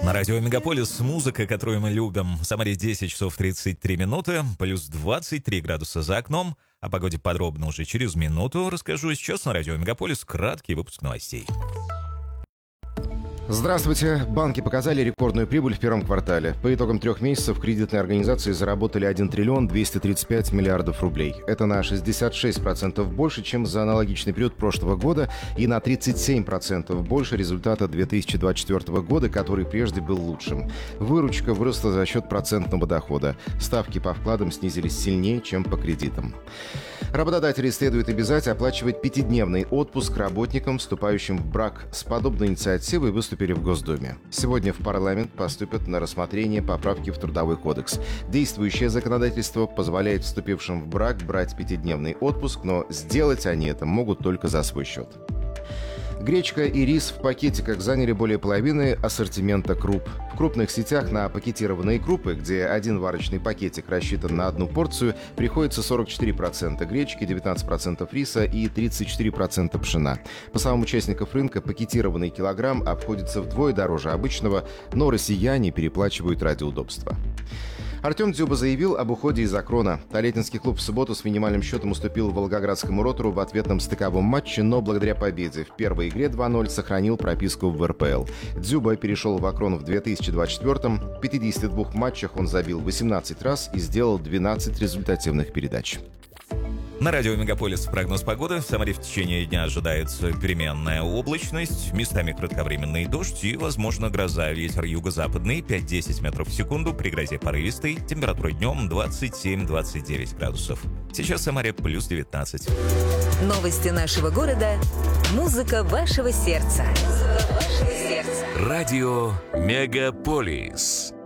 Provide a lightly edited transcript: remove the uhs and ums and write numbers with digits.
На радио Мегаполис музыка, которую мы любим. В Самаре 10 часов 33 минуты, плюс 23 градуса за окном. О погоде подробно уже через минуту расскажу. Сейчас на радио Мегаполис краткий выпуск новостей. Здравствуйте. Банки показали рекордную прибыль в первом квартале. По итогам 3 месяцев кредитные организации заработали 1 триллион 235 миллиардов рублей. Это на 66% больше, чем за аналогичный период прошлого года и на 37% больше результата 2024 года, который прежде был лучшим. Выручка выросла за счет процентного дохода. Ставки по вкладам снизились сильнее, чем по кредитам. Работодатели следует обязать оплачивать 5-дневный отпуск работникам, вступающим в брак. С подобной инициативой выступили в Госдуме. Сегодня в парламент поступят на рассмотрение поправки в Трудовой кодекс. Действующее законодательство позволяет вступившим в брак брать 5-дневный отпуск, но сделать они это могут только за свой счет. Гречка и рис в пакетиках заняли более половины ассортимента круп. В крупных сетях на пакетированные крупы, где один варочный пакетик рассчитан на одну порцию, приходится 44% гречки, 19% риса и 34% пшена. По словам участников рынка, пакетированный килограмм обходится вдвое дороже обычного, но россияне переплачивают ради удобства. Артем Дзюба заявил об уходе из «Акрона». Толетинский клуб в субботу с минимальным счетом уступил волгоградскому «Ротору» в ответном стыковом матче, но благодаря победе в первой игре 2-0 сохранил прописку в РПЛ. Дзюба перешел в «Акрон» в 2024-м. В 52 матчах он забил 18 раз и сделал 12 результативных передач. На радио Мегаполис прогноз погоды. В Самаре в течение дня ожидается переменная облачность, местами кратковременный дождь и, возможно, гроза. Ветер юго-западный 5-10 метров в секунду, при грозе порывистый. Температура днем 27-29 градусов. Сейчас в Самаре плюс 19. Новости нашего города. Музыка вашего сердца. Радио Мегаполис.